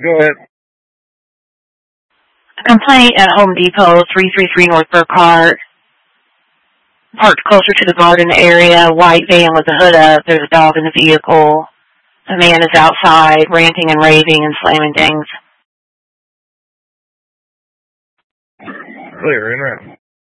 Go ahead. A complaint at Home Depot, 333 North Burkhart. Parked closer to the garden area, white van with the hood up. There's a dog in the vehicle. A man is outside, ranting and raving and slamming things. Clear, in route.